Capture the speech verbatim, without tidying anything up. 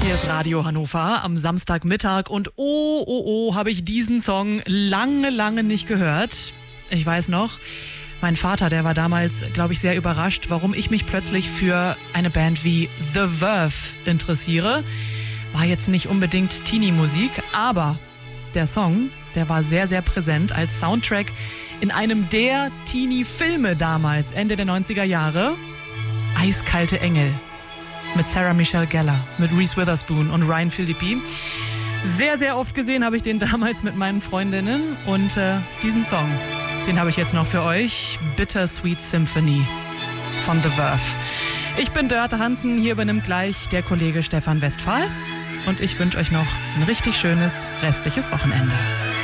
Hier ist Radio Hannover am Samstagmittag und oh, oh, oh, habe ich diesen Song lange, lange nicht gehört. Ich weiß noch, mein Vater, der war damals, glaube ich, sehr überrascht, warum ich mich plötzlich für eine Band wie The Verve interessiere. War jetzt nicht unbedingt Teenie-Musik, aber der Song, der war sehr, sehr präsent als Soundtrack in einem der Teenie-Filme damals, Ende der neunziger Jahre. Eiskalte Engel. Mit Sarah Michelle Gellar, mit Reese Witherspoon und Ryan Phillippe. Sehr, sehr oft gesehen habe ich den damals mit meinen Freundinnen. Und äh, diesen Song, den habe ich jetzt noch für euch. Bittersweet Symphony von The Verve. Ich bin Dörte Hansen, hier übernimmt gleich der Kollege Stefan Westphal. Und ich wünsche euch noch ein richtig schönes restliches Wochenende.